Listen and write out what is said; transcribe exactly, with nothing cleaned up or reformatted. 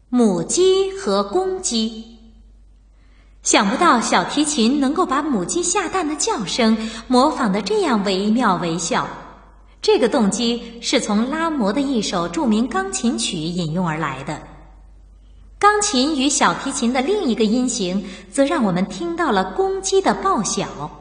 母鸡和公鸡。想不到小提琴能够把母鸡下蛋的叫声模仿得这样惟妙惟肖。这个动机是从拉摩的一首著名钢琴曲引用而来的。钢琴与小提琴的另一个音型，则让我们听到了公鸡的报晓。